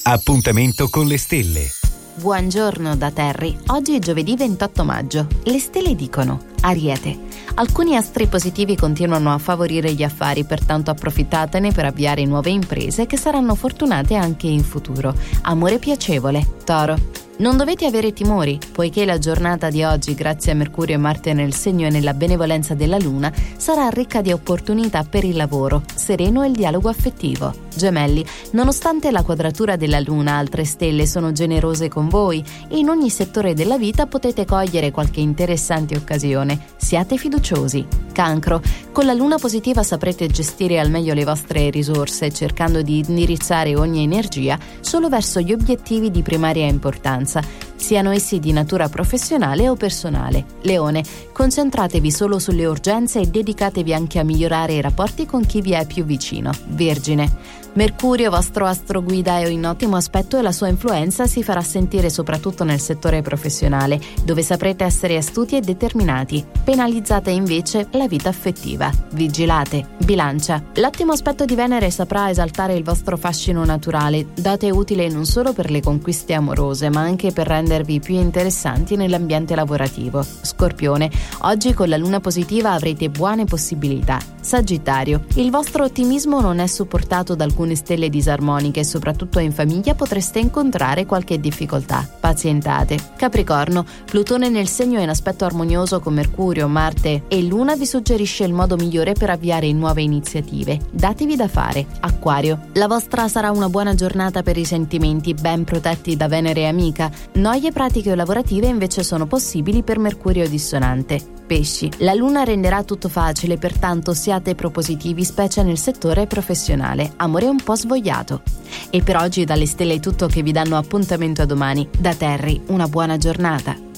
Appuntamento con le stelle. Buongiorno da Terry. Oggi è giovedì 28 maggio. Le stelle dicono: Ariete. Alcuni astri positivi continuano a favorire gli affari, pertanto approfittatene per avviare nuove imprese che saranno fortunate anche in futuro. Amore piacevole. Toro. Non dovete avere timori, poiché la giornata di oggi, grazie a Mercurio e Marte nel segno e nella benevolenza della Luna, sarà ricca di opportunità per il lavoro, sereno il dialogo affettivo. Gemelli, nonostante la quadratura della Luna, altre stelle sono generose con voi e in ogni settore della vita potete cogliere qualche interessante occasione. Siate fiduciosi. Cancro, con la Luna positiva saprete gestire al meglio le vostre risorse, cercando di indirizzare ogni energia solo verso gli obiettivi di primaria importanza, siano essi di natura professionale o personale. Leone, concentratevi solo sulle urgenze e dedicatevi anche a migliorare i rapporti con chi vi è più vicino. Vergine, Mercurio, vostro astro guida, è in ottimo aspetto e la sua influenza si farà sentire soprattutto nel settore professionale, dove saprete essere astuti e determinati. Penalizzate invece la vita affettiva. Vigilate. Bilancia, l'ottimo aspetto di Venere saprà esaltare il vostro fascino naturale, date utile non solo per le conquiste amorose, ma anche per rendervi più interessanti nell'ambiente lavorativo. Scorpione, oggi con la Luna positiva avrete buone possibilità. Sagittario, il vostro ottimismo non è supportato da alcune stelle disarmoniche e soprattutto in famiglia potreste incontrare qualche difficoltà. Pazientate. Capricorno, Plutone nel segno è in aspetto armonioso con Mercurio, Marte e Luna vi suggerisce il modo migliore per avviare nuove iniziative. Datevi da fare. Acquario, la vostra sarà una buona giornata per i sentimenti, ben protetti da Venere amica. Noie pratiche o lavorative invece sono possibili per Mercurio dissonante. Pesci, la Luna renderà tutto facile, pertanto siate propositivi, specie nel settore professionale. Amore un po' svogliato. E per oggi dalle stelle è tutto, che vi danno appuntamento a domani. Da Terry, una buona giornata.